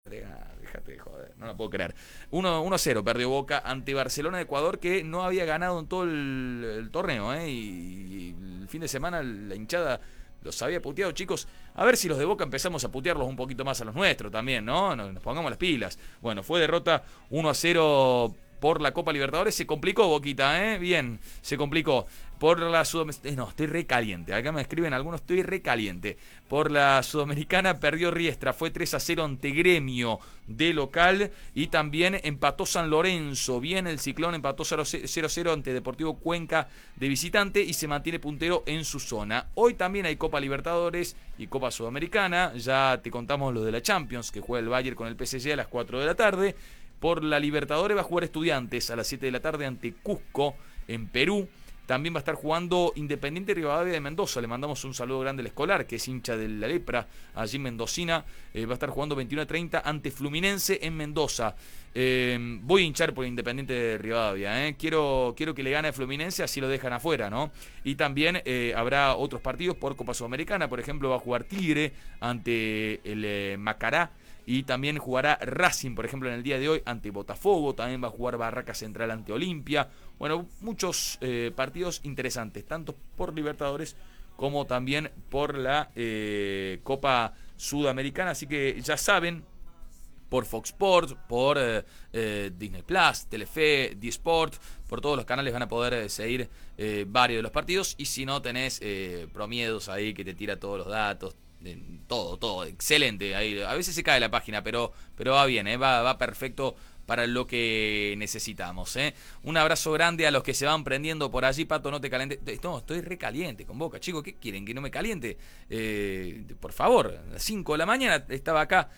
Déjate de joder, no lo puedo creer. 1-0 perdió Boca ante Barcelona de Ecuador, que no había ganado en todo el torneo, y el fin de semana la hinchada los había puteado, chicos. A ver si los de Boca empezamos a putearlos un poquito más a los nuestros también, ¿no? Nos pongamos las pilas. Bueno, fue derrota 1-0 por la Copa Libertadores. Se complicó Boquita, ¿eh? Bien, se complicó. Por la Sudamericana. No, estoy recaliente. Acá me escriben algunos, estoy recaliente. Por la Sudamericana perdió Riestra. Fue 3-0 ante Gremio de local. Y también empató San Lorenzo. Bien, el Ciclón empató 0-0 ante Deportivo Cuenca de visitante. Y se mantiene puntero en su zona. Hoy también hay Copa Libertadores y Copa Sudamericana. Ya te contamos lo de la Champions, que juega el Bayern con el PSG a las 4 de la tarde. Por la Libertadores va a jugar Estudiantes a las 7 de la tarde ante Cusco en Perú. También va a estar jugando Independiente Rivadavia de Mendoza. Le mandamos un saludo grande al Escolar, que es hincha de la Lepra, allí en Mendocina. Va a estar jugando 21:30 ante Fluminense en Mendoza. Voy a hinchar por Independiente de Rivadavia. Quiero que le gane a Fluminense, así lo dejan afuera, ¿no? Y también habrá otros partidos por Copa Sudamericana. Por ejemplo, va a jugar Tigre ante el Macará. Y también jugará Racing, por ejemplo, en el día de hoy ante Botafogo. También va a jugar Barraca Central ante Olimpia. Bueno, muchos partidos interesantes, tanto por Libertadores como también por la Copa Sudamericana. Así que ya saben, por Fox Sports, por Disney Plus, Telefe, D-Sport, por todos los canales van a poder seguir varios de los partidos. Y si no, tenés Promiedos ahí que te tira todos los datos. Todo, excelente. Ahí, a veces se cae la página, pero va bien, va perfecto para lo que necesitamos. Un abrazo grande a los que se van prendiendo por allí. Pato, no te calientes. No, estoy recaliente con Boca, chicos. ¿Qué quieren? ¿Que no me caliente? Por favor, a las 5 de la mañana estaba acá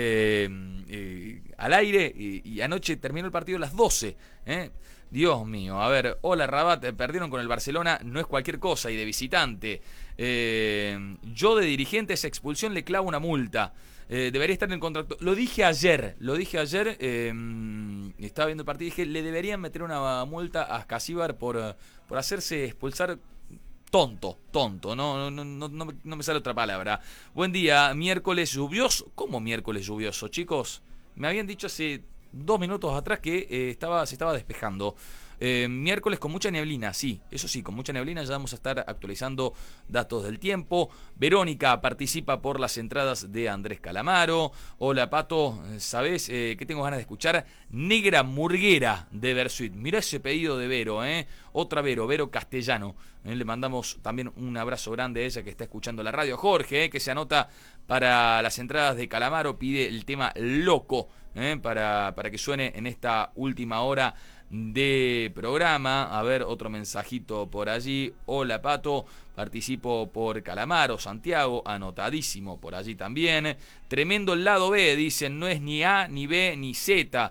al aire y anoche terminó el partido a las 12. Dios mío, a ver, hola Rabat, perdieron con el Barcelona, no es cualquier cosa, y de visitante. Yo de dirigente esa expulsión le clavo una multa. Debería estar en el contrato. Lo dije ayer. Estaba viendo el partido y dije, le deberían meter una multa a Ascasíbar por hacerse expulsar. Tonto, no me sale otra palabra. Buen día, miércoles lluvioso. ¿Cómo miércoles lluvioso, chicos? Me habían dicho hace 2 minutos atrás que se estaba despejando. Miércoles con mucha neblina, sí, eso sí, con mucha neblina. Ya vamos a estar actualizando datos del tiempo. Verónica participa por las entradas de Andrés Calamaro. Hola Pato, ¿sabés qué tengo ganas de escuchar? Negra Murguera de Versuit. Mirá ese pedido de Vero, otra Vero Castellano. Le mandamos también un abrazo grande a ella que está escuchando la radio. Jorge, que se anota para las entradas de Calamaro, pide el tema Loco, para que suene en esta última hora de programa. A ver, otro mensajito por allí. Hola Pato, participo por Calamaro, Santiago, anotadísimo por allí también. Tremendo el lado B, dicen, no es ni A, ni B, ni Z.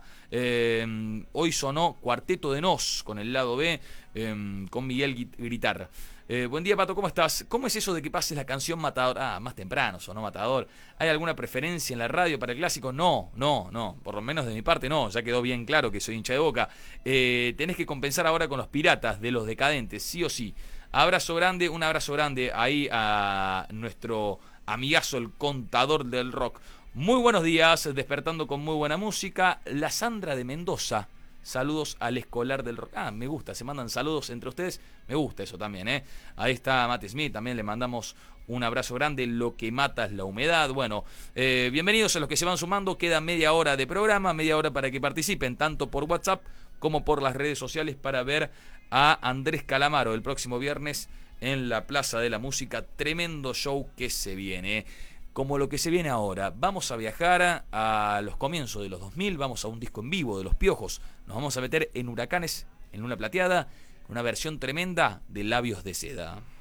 Hoy sonó Cuarteto de Nos con el lado B, con Miguel Gritar. Buen día Pato, ¿cómo estás? ¿Cómo es eso de que pases la canción Matador? Más temprano sonó Matador. ¿Hay alguna preferencia en la radio para el clásico? No, por lo menos de mi parte no, ya quedó bien claro que soy hincha de Boca. Tenés que compensar ahora con los Piratas de los Decadentes, sí o sí. Un abrazo grande ahí a nuestro amigazo, el contador del rock. Muy buenos días, despertando con muy buena música. La Sandra de Mendoza. Saludos al Escolar del rock. Me gusta, se mandan saludos entre ustedes. Me gusta eso también, Ahí está Matt Smith, también le mandamos un abrazo grande. Lo que mata es la humedad. Bueno, bienvenidos a los que se van sumando. Queda media hora de programa, media hora para que participen, tanto por WhatsApp como por las redes sociales, para ver a Andrés Calamaro el próximo viernes en la Plaza de la Música. Tremendo show que se viene, como lo que se viene ahora. Vamos a viajar a los comienzos de los 2000, vamos a un disco en vivo de Los Piojos, nos vamos a meter en Huracanes, en Luna Plateada, una versión tremenda de Labios de Seda.